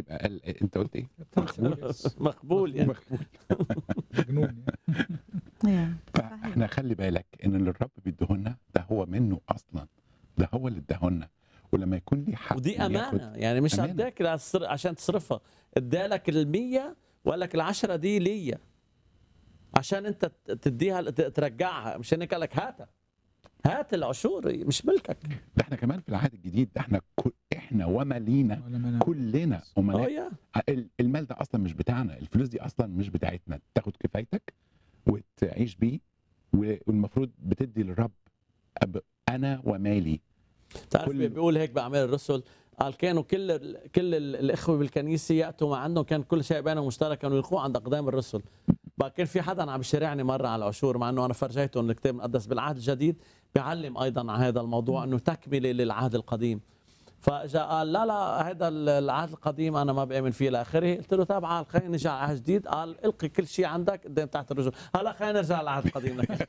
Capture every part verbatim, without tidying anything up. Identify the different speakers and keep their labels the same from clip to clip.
Speaker 1: قال انت قلت ايه؟ مقبول
Speaker 2: مقبول يعني
Speaker 1: مقبول.
Speaker 3: مجنون يعني.
Speaker 4: يعني
Speaker 1: فاحنا خلي بالك ان اللي الرب بيديهولنا ده هو منه اصلا، ده هو اللي اداهولنا، ولما يكون لي حق
Speaker 2: ودي
Speaker 1: إني آخد-
Speaker 2: امانه، يعني مش
Speaker 1: أمانة.
Speaker 2: اداك لتصر- عشان تصرفها، ادالك المية وقال لك العشرة دي ليا عشان انت ت- تديها ت- ترجعها، مش انك قال لك هاتها هات العشور مش ملكك.
Speaker 1: ده احنا كمان في العهد الجديد ده احنا كل احنا وما لينا
Speaker 3: ولا ما أنا-
Speaker 1: كلنا
Speaker 2: اه
Speaker 1: امناء.
Speaker 2: يا
Speaker 1: ال- المال ده اصلا مش بتاعنا، الفلوس دي اصلا مش بتاعتنا، تاخد كفايتك وتعيش بيه، و- والمفروض بتدي للرب أب- انا ومالي.
Speaker 2: تعرف
Speaker 1: كل-
Speaker 2: بيقول هيك باعمال الرسل، قال كانوا كل ال- كل ال- الاخوه بالكنيسه ياتوا مع عندهم، كان كل شيء بينهم مشترك، كانوا يلقوه عند اقدام الرسل. بقى كان في حدا عم يشارعني مره على العشور، مع انه انا فرجيته الكتاب المقدس بالعهد الجديد بيعلم ايضا عن هذا الموضوع انه تكمله للعهد القديم. فاجا قال لا لا هذا العهد القديم انا ما بامن فيه الى اخره. قلت له طيب تعال خلينا نرجع على العهد الجديد. قال القي كل شيء عندك قدام تحت الرجل. هلا خلينا نرجع على العهد القديم لك.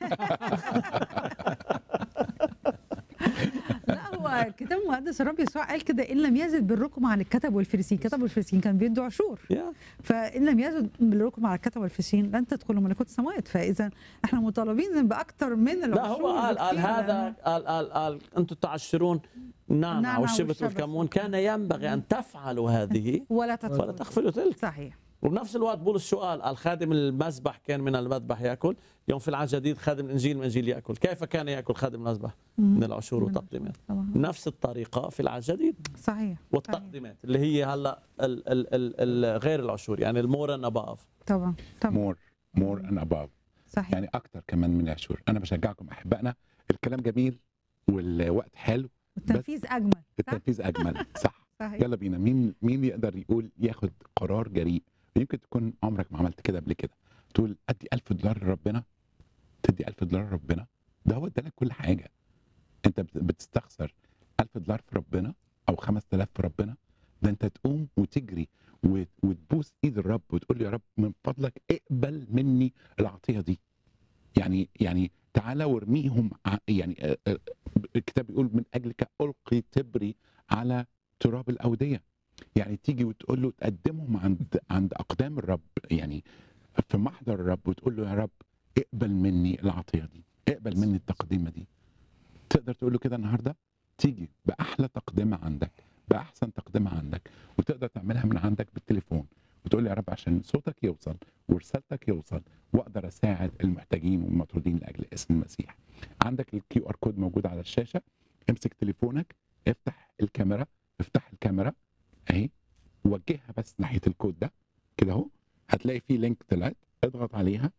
Speaker 4: لا هو الكتاب المقدس الرب يسوع قال كده ان لم يزد بالركم على الكتب والفريسين، الكتب والفريسين كان بيدوا عشور،
Speaker 2: يا
Speaker 4: فان لم يزد بالركم على الكتب والفريسين لن تدخلوا ملكوت السماوات. فاذا احنا مطالبين باكثر من العشور.
Speaker 2: لا هو قال قال
Speaker 4: بكتير،
Speaker 2: هذا
Speaker 4: لأن-
Speaker 2: قال قال قال انتم تعشرون النعنع
Speaker 4: النعنع
Speaker 2: والشبت
Speaker 4: والشبت
Speaker 2: والكمون، كان ينبغي ان تفعلوا هذه
Speaker 4: ولا
Speaker 2: ولا
Speaker 4: تدخلوا.
Speaker 2: تغفلوا تلك.
Speaker 4: صحيح.
Speaker 2: وبنفس الوقت بولس شو قال؟ قال خادم المذبح كان من المذبح ياكل، يوم في العهد الجديد خادم الانجيل من الانجيل ياكل. كيف كان ياكل خادم المذبح؟ من العشور والتقديمات.
Speaker 4: طبعا.
Speaker 2: نفس الطريقه في العهد الجديد
Speaker 4: صحيح.
Speaker 2: والتقديمات اللي هي هلا ال- ال- ال- ال- غير العشور، يعني المور اند اباف.
Speaker 4: طبعا طبعا.
Speaker 1: مور مور ان اباف،
Speaker 4: صحيح.
Speaker 1: يعني اكتر كمان من العشور. انا بشجعكم احبائنا، الكلام جميل والوقت حلو،
Speaker 4: التنفيذ اجمل. صح؟
Speaker 1: التنفيذ اجمل. صح.
Speaker 4: صحيح.
Speaker 1: يلا بينا، مين مين يقدر يقول ياخد قرار جريء؟ يمكن تكون عمرك ما عملت كده قبل كده، تقول ادي ألف دولار لربنا، تدي ألف دولار لربنا، ده هو ادالك كل حاجه. انت بت- بتستخسر ألف دولار في ربنا او خمس آلاف في ربنا؟ ده انت تقوم وتجري وت- وتبوس ايد الرب وتقول له يا رب من فضلك اقبل مني العطيه دي. يعني يعني تعالى وارميهم ع- يعني آه، آه، الكتاب بيقول من اجلك القي تبري على تراب الاوديه. يعني تيجي وتقول له تقدمهم عند عند اقدام الرب، يعني في محضر الرب، وتقول له يا رب اقبل مني العطيه دي، اقبل مني التقديمه دي. تقدر تقول له كده النهارده؟ تيجي باحلى تقدمه عندك، باحسن تقدمه عندك، وتقدر تعملها من عندك بالتليفون، وتقول لي يا رب عشان صوتك يوصل ورسالتك يوصل واقدر اساعد المحتاجين والمطرودين لاجل اسم المسيح. عندك الكيو ار كود موجود على الشاشه، امسك تليفونك، افتح الكاميرا، افتح الكاميرا اهي، وجهها بس ناحيه الكود ده كده اهو، هتلاقي فيه لينك طلعت، اضغط عليها،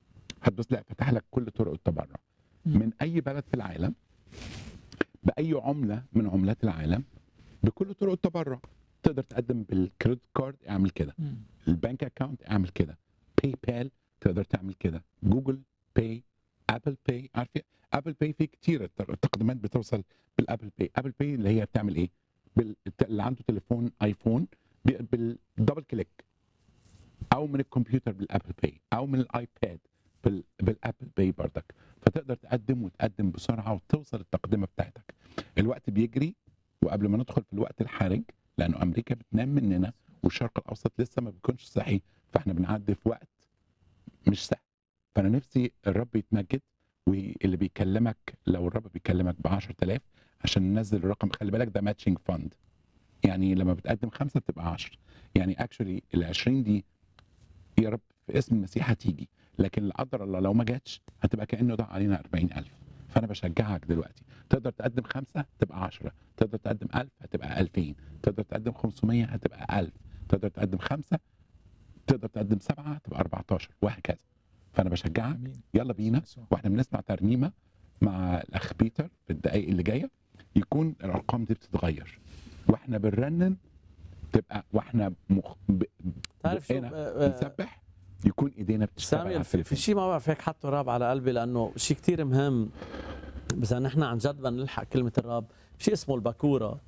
Speaker 1: هتبص لا فتح لك كل طرق التبرع من اي بلد في العالم، باي عمله من عملات العالم، بكل طرق التبرع. تقدر تقدم بالكريدت كارد، اعمل كده. البنك اكاونت اعمل كده. باي بال تقدر تعمل كده. جوجل باي، ابل باي. عارف ابل باي في كتير الت- التقديمات بتوصل بالابل باي. ابل باي اللي هي بتعمل ايه؟ بال... اللي عنده تليفون ايفون بي- بالدبل كليك، او من الكمبيوتر بالابل باي، او من الايباد بال... بالابل باي بردك. فتقدر تقدم وتقدم بسرعه وتوصل التقدمه بتاعتك. الوقت بيجري، وقبل ما ندخل في الوقت الحرج، لانه امريكا بتنام مننا والشرق الاوسط لسه ما بيكونش صحي، فاحنا بنعدي في وقت مش سهل. فانا نفسي الرب يتمجد، واللي بيكلمك لو الرب بيكلمك ب عشرة آلاف عشان ننزل الرقم، خلي بالك ده ماتشنج فاند، يعني لما بتقدم خمسه بتبقى عشرة، يعني اكشولي ال عشرين دي يا رب في اسم المسيح هتيجي، لكن لا قدر الله لو ما جاتش هتبقى كانه ضاع علينا أربعين ألف. فانا بشجعك دلوقتي، تقدر تقدم خمسه تبقى عشرة، تقدر تقدم ألف هتبقى ألفين، تقدر تقدم خمسمية هتبقى ألف، تقدر تقدم خمسه، تقدر تقدم سبعه تبقى أربعتاشر، وهكذا. فانا بشجعك،
Speaker 3: آمين.
Speaker 1: يلا بينا. واحنا بنسمع ترنيمه مع الاخ بيتر في الدقائق اللي جايه، يكون الارقام دي بتتغير، واحنا بنرنم تبقى، واحنا مخ... ب...
Speaker 2: تعرف شو
Speaker 1: بقينا
Speaker 2: آه، آه،
Speaker 1: بنسبح يكون ايدينا بتشتغل على
Speaker 2: سامي في, في
Speaker 1: التليفون.
Speaker 2: شيء ما بعرف هيك حطه الرب على قلبي، لانه شيء كتير مهم. بس نحن عن جد بدنا نلحق كلمه الرب، شيء اسمه البكوره. آآ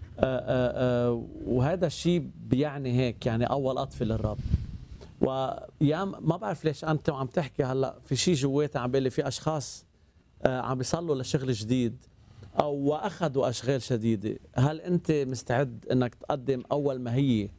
Speaker 2: آآ وهذا الشيء بيعني هيك، يعني اول اطفال للرب. ويام ما بعرف ليش انت عم تحكي هلا في شيء جواتي عم بيقول لي في اشخاص آه، عم بيصلوا لشغل جديد او واخذوا اشغال شديده. هل انت مستعد انك تقدم اول ما هي